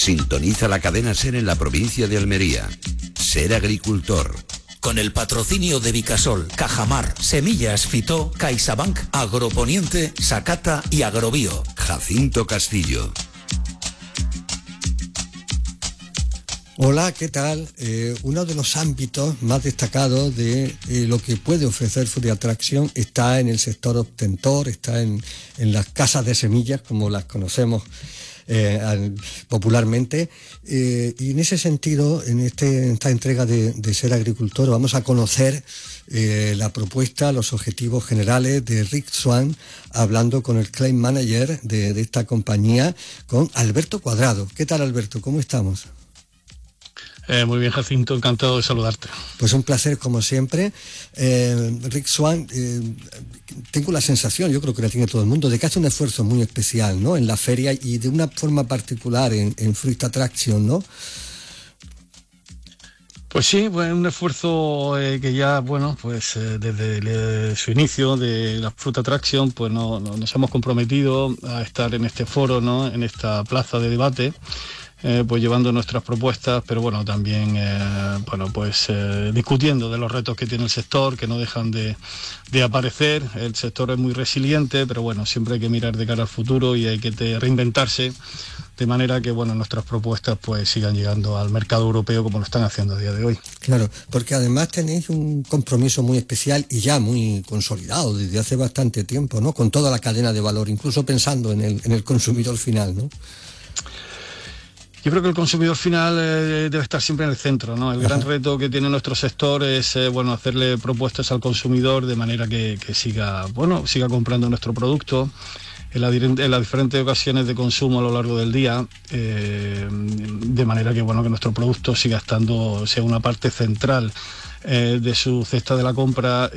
Sintoniza la cadena SER en la provincia de Almería. Ser agricultor. Con el patrocinio de Vicasol, Cajamar, Semillas Fitó, CaixaBank, Agroponiente, Sacata y Agrobio. Jacinto Castillo. Hola, ¿qué tal? Uno de los ámbitos más destacados de lo que puede ofrecer Food Attraction está en el sector obtentor, está en las casas de semillas, como las conocemos popularmente, y en ese sentido, en esta entrega de Ser Agricultor, vamos a conocer la propuesta, los objetivos generales de Rick Swan, hablando con el Claim Manager de esta compañía, con Alberto Cuadrado. ¿Qué tal, Alberto? ¿Cómo estamos? Muy bien, Jacinto, encantado de saludarte. Pues un placer, como siempre. Rick Swan, tengo la sensación, yo creo que la tiene todo el mundo, de que hace un esfuerzo muy especial, ¿no?, en la feria y de una forma particular en Fruit Attraction, ¿no? Pues sí, pues un esfuerzo que ya, bueno, pues desde su inicio de la Fruit Attraction, pues nos hemos comprometido a estar en este foro, ¿no?, en esta plaza de debate, pues llevando nuestras propuestas, pero bueno, también discutiendo de los retos que tiene el sector, que no dejan de aparecer. El sector es muy resiliente, pero bueno, siempre hay que mirar de cara al futuro y hay que reinventarse, de manera que bueno, nuestras propuestas pues sigan llegando al mercado europeo como lo están haciendo a día de hoy. Claro, porque además tenéis un compromiso muy especial y ya muy consolidado desde hace bastante tiempo, ¿no?, con toda la cadena de valor, incluso pensando en el consumidor final, ¿no? Yo creo que el consumidor final debe estar siempre en el centro, ¿no? El gran reto que tiene nuestro sector es hacerle propuestas al consumidor de manera que siga comprando nuestro producto en las diferentes ocasiones de consumo a lo largo del día, de manera que nuestro producto sea una parte central de su cesta de la compra,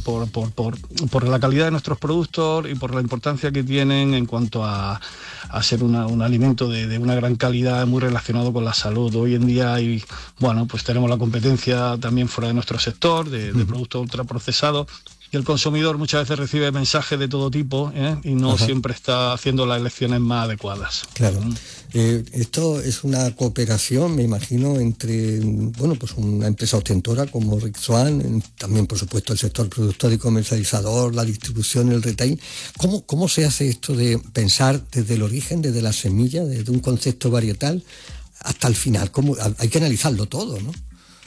por la calidad de nuestros productos y por la importancia que tienen en cuanto a ser un alimento de una gran calidad, muy relacionado con la salud. Hoy en día tenemos la competencia también fuera de nuestro sector de productos ultraprocesados, y el consumidor muchas veces recibe mensajes de todo tipo, y no siempre está haciendo las elecciones más adecuadas. Claro. Esto es una cooperación, me imagino, entre una empresa ostentora como Rick Swan, también por supuesto el sector productor y comercializador, la distribución, el retail. ¿Cómo se hace esto de pensar desde el origen, desde la semilla, desde un concepto varietal hasta el final? Hay que analizarlo todo, ¿no?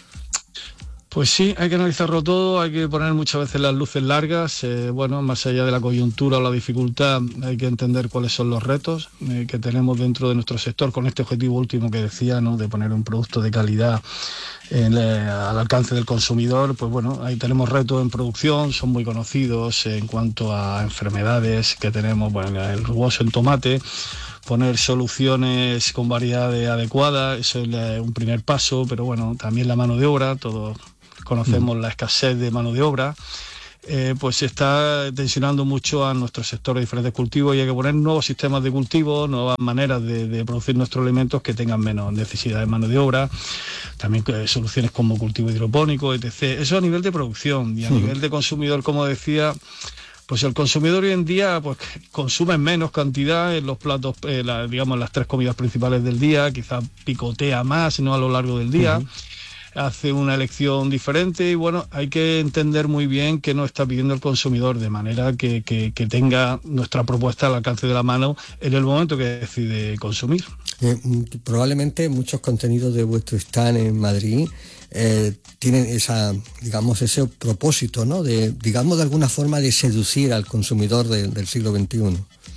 Pues sí, hay que analizarlo todo, hay que poner muchas veces las luces largas, más allá de la coyuntura o la dificultad, hay que entender cuáles son los retos que tenemos dentro de nuestro sector, con este objetivo último que decía, ¿no?, de poner un producto de calidad al alcance del consumidor. Pues ahí tenemos retos en producción, son muy conocidos en cuanto a enfermedades que tenemos, el rugoso en tomate. Poner soluciones con variedades adecuadas, eso es un primer paso, pero también la mano de obra, todos conocemos la escasez de mano de obra, pues se está tensionando mucho a nuestro sector de diferentes cultivos, y hay que poner nuevos sistemas de cultivo, nuevas maneras de producir nuestros alimentos que tengan menos necesidad de mano de obra, también soluciones como cultivo hidropónico, etc. Eso a nivel de producción, y a nivel de consumidor, como decía, pues el consumidor hoy en día consume en menos cantidad en los platos, las 3 comidas principales del día, quizás picotea más, no a lo largo del día, hace una elección diferente, y hay que entender muy bien qué nos está pidiendo el consumidor, de manera que tenga nuestra propuesta al alcance de la mano en el momento que decide consumir. Probablemente muchos contenidos de vuestro stand en Madrid tienen ese propósito, ¿no?, de alguna forma de seducir al consumidor del siglo XXI.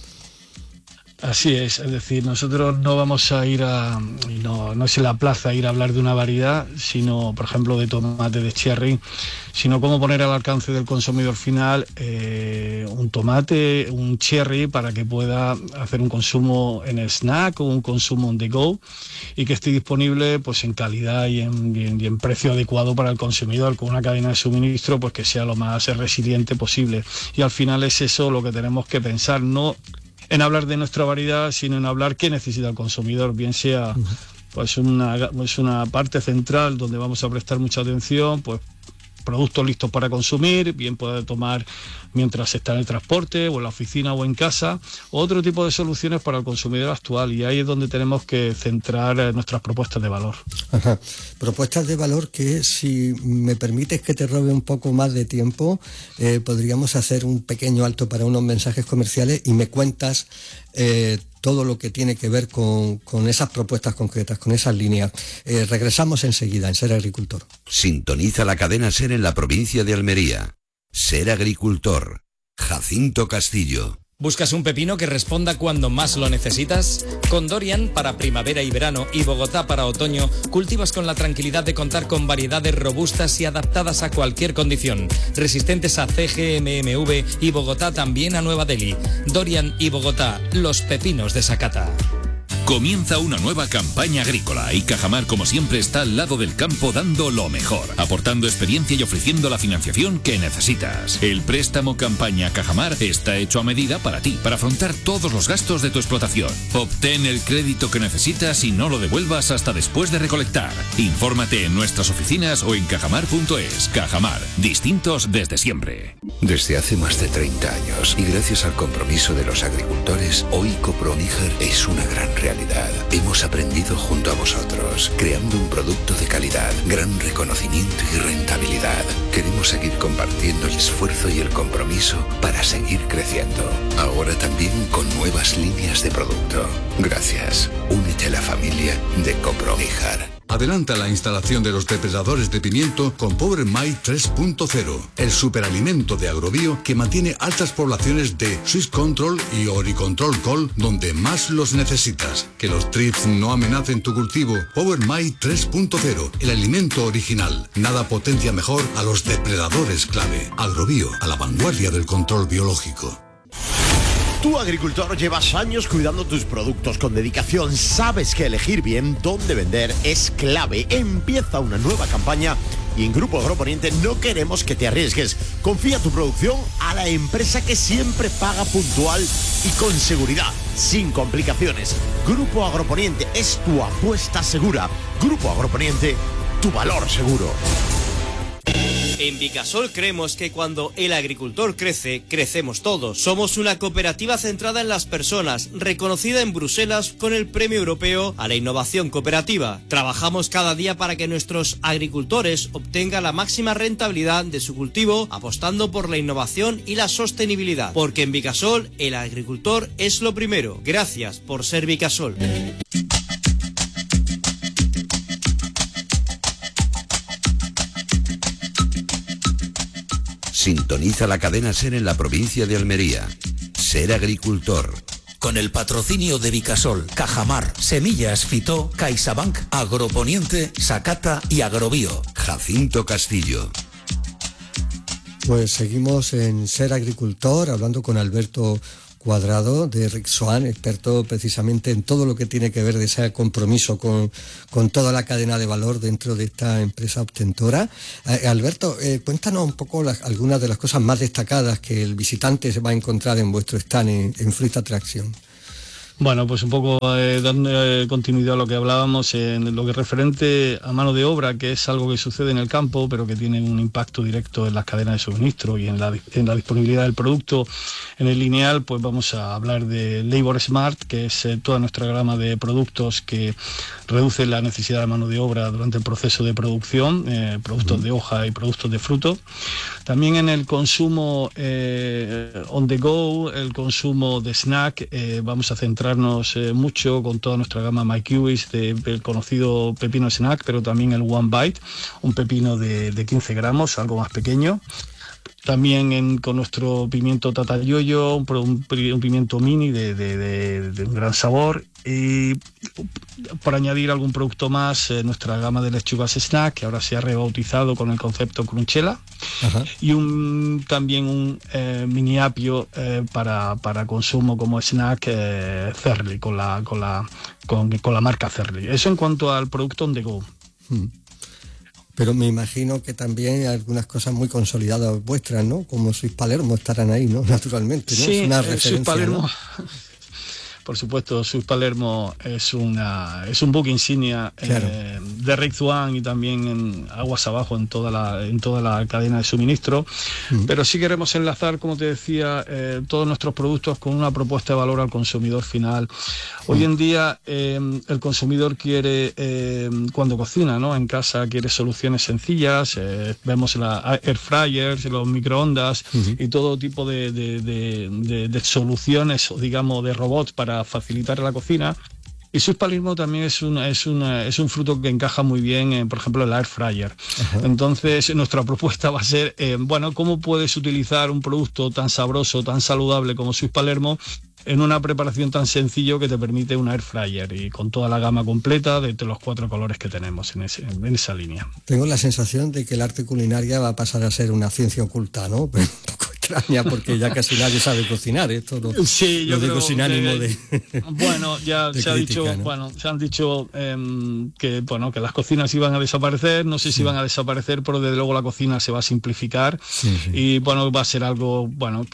Así es decir, nosotros no vamos a ir no es en la plaza ir a hablar de una variedad, sino, por ejemplo, de tomate de cherry, sino cómo poner al alcance del consumidor final un tomate, un cherry, para que pueda hacer un consumo en snack o un consumo on the go, y que esté disponible pues en calidad y en precio adecuado para el consumidor, con una cadena de suministro pues que sea lo más resiliente posible. Y al final es eso lo que tenemos que pensar, no en hablar de nuestra variedad, sino en hablar qué necesita el consumidor, bien sea pues una parte central donde vamos a prestar mucha atención, pues productos listos para consumir, bien puede tomar mientras está en el transporte o en la oficina o en casa, o otro tipo de soluciones para el consumidor actual, y ahí es donde tenemos que centrar nuestras propuestas de valor. Ajá. Propuestas de valor que, si me permites que te robe un poco más de tiempo, podríamos hacer un pequeño alto para unos mensajes comerciales y me cuentas todo lo que tiene que ver con esas propuestas concretas, con esas líneas. Regresamos enseguida en Ser Agricultor. Sintoniza la cadena SER en la provincia de Almería. Ser Agricultor. Jacinto Castillo. ¿Buscas un pepino que responda cuando más lo necesitas? Con Dorian para primavera y verano y Bogotá para otoño, cultivas con la tranquilidad de contar con variedades robustas y adaptadas a cualquier condición, resistentes a CGMMV y Bogotá también a Nueva Delhi. Dorian y Bogotá, los pepinos de Sakata. Comienza una nueva campaña agrícola y Cajamar, como siempre, está al lado del campo dando lo mejor, aportando experiencia y ofreciendo la financiación que necesitas. El préstamo campaña Cajamar está hecho a medida para ti, para afrontar todos los gastos de tu explotación. Obtén el crédito que necesitas y no lo devuelvas hasta después de recolectar. Infórmate en nuestras oficinas o en cajamar.es. Cajamar, distintos desde siempre. Desde hace más de 30 años y gracias al compromiso de los agricultores, hoy Coproníger es una gran realidad. Hemos aprendido junto a vosotros, creando un producto de calidad, gran reconocimiento y rentabilidad. Queremos seguir compartiendo el esfuerzo y el compromiso para seguir creciendo. Ahora también con nuevas líneas de producto. Gracias. Únete a la familia de Coproníger. Adelanta la instalación de los depredadores de pimiento con Power My 3.0, el superalimento de Agrobio que mantiene altas poblaciones de Swiss Control y Oricontrol Col donde más los necesitas. Que los trips no amenacen tu cultivo. Power My 3.0, el alimento original. Nada potencia mejor a los depredadores clave. Agrobio, a la vanguardia del control biológico. Tú, agricultor, llevas años cuidando tus productos con dedicación. Sabes que elegir bien dónde vender es clave. Empieza una nueva campaña y en Grupo Agroponiente no queremos que te arriesgues. Confía tu producción a la empresa que siempre paga puntual y con seguridad, sin complicaciones. Grupo Agroponiente es tu apuesta segura. Grupo Agroponiente, tu valor seguro. En Vicasol creemos que cuando el agricultor crece, crecemos todos. Somos una cooperativa centrada en las personas, reconocida en Bruselas con el Premio Europeo a la Innovación Cooperativa. Trabajamos cada día para que nuestros agricultores obtengan la máxima rentabilidad de su cultivo, apostando por la innovación y la sostenibilidad. Porque en Vicasol, el agricultor es lo primero. Gracias por ser Vicasol. Sintoniza la cadena SER en la provincia de Almería. Ser Agricultor. Con el patrocinio de Vicasol, Cajamar, Semillas Fitó, CaixaBank, Agroponiente, Sakata y Agrobio. Jacinto Castillo. Pues seguimos en Ser Agricultor, hablando con Alberto Cuadrado de Rixoan, experto precisamente en todo lo que tiene que ver de ese compromiso con toda la cadena de valor dentro de esta empresa obtentora. Alberto, cuéntanos un poco algunas de las cosas más destacadas que el visitante se va a encontrar en vuestro stand en Fruit Attraction. Bueno, pues un poco dando continuidad a lo que hablábamos en lo que es referente a mano de obra, que es algo que sucede en el campo, pero que tiene un impacto directo en las cadenas de suministro y en la disponibilidad del producto. En el lineal, pues vamos a hablar de Labor Smart, que es toda nuestra gama de productos que reducen la necesidad de mano de obra durante el proceso de producción, productos de hoja y productos de fruto. También en el consumo on the go, el consumo de snack, vamos a centrarnos mucho con toda nuestra gama MyKiwis del conocido pepino snack, pero también el One Bite, un pepino de 15 gramos, algo más pequeño. También con nuestro pimiento Tatayoyo, un pimiento mini de un gran sabor. Y por añadir algún producto más, nuestra gama de lechugas snack, que ahora se ha rebautizado con el concepto Crunchela. Ajá. Y también un mini apio para consumo como snack Cerli, con la marca Cerli. Eso en cuanto al producto on the go. Pero me imagino que también hay algunas cosas muy consolidadas vuestras, ¿no? Como Swiss Palermo estarán ahí, ¿no? Naturalmente, ¿no? Sí, es una referencia, Swiss Palermo. ¿no? por supuesto, Suisse Palermo es un buque insignia de Rick Swan y también en aguas abajo en toda la cadena de suministro. Pero sí queremos enlazar, como te decía, todos nuestros productos con una propuesta de valor al consumidor final. Hoy en día el consumidor quiere, cuando cocina, ¿no?, en casa, quiere soluciones sencillas. Vemos la air fryers, los microondas y todo tipo de soluciones, digamos, de robots para facilitar la cocina. Y Suisse Palermo también es un fruto que encaja muy bien, por ejemplo, en la air fryer. Entonces, nuestra propuesta va a ser, ¿cómo puedes utilizar un producto tan sabroso, tan saludable como Suisse Palermo en una preparación tan sencillo que te permite una air fryer, y con toda la gama completa de los 4 colores que tenemos en esa línea? Tengo la sensación de que el arte culinaria va a pasar a ser una ciencia oculta, ¿no? Pero un poco extraña, porque ya casi nadie sabe cocinar. Esto sí, yo digo sin ánimo de... Bueno, ya se ha dicho, ¿no? Se han dicho que las cocinas iban a desaparecer. No sé si van a desaparecer, pero desde luego la cocina se va a simplificar. Y va a ser algo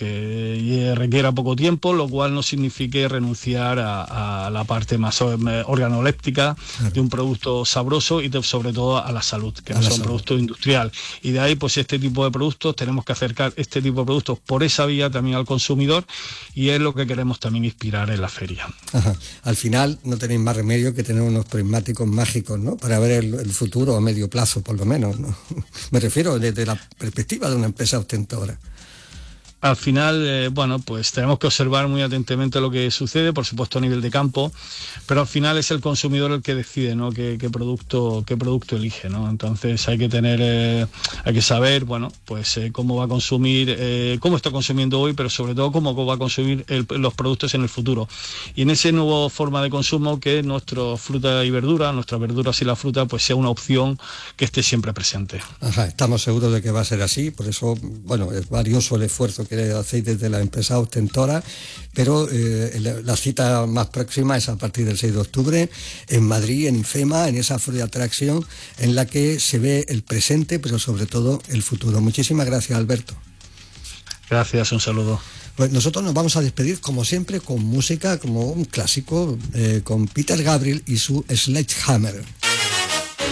que requiera poco tiempo, lo cual no signifique renunciar a la parte más organoléptica de un producto sabroso y sobre todo a la salud, que no es un producto industrial. Y de ahí, pues, este tipo de productos, tenemos que acercar este tipo de productos por esa vía también al consumidor, y es lo que queremos también inspirar en la feria. Al final no tenéis más remedio que tener unos prismáticos mágicos, ¿no?, para ver el futuro a medio plazo, por lo menos, ¿no? Me refiero desde la perspectiva de una empresa ostentora. Al final, pues tenemos que observar muy atentamente lo que sucede, por supuesto a nivel de campo, pero al final es el consumidor el que decide, ¿no?, qué producto elige, ¿no? Entonces hay que saber, cómo va a consumir, cómo está consumiendo hoy, pero sobre todo cómo va a consumir los productos en el futuro. Y en esa nueva forma de consumo, que nuestra fruta y verdura, nuestras verduras y la fruta, pues sea una opción que esté siempre presente. Estamos seguros de que va a ser así, por eso, es valioso el esfuerzo que hacéis desde la empresa ostentora, pero la cita más próxima es a partir del 6 de octubre en Madrid, en IFEMA, en esa Food Attraction en la que se ve el presente, pero sobre todo el futuro. Muchísimas gracias, Alberto. Gracias, un saludo. Pues nosotros nos vamos a despedir, como siempre, con música, como un clásico, con Peter Gabriel y su Sledgehammer.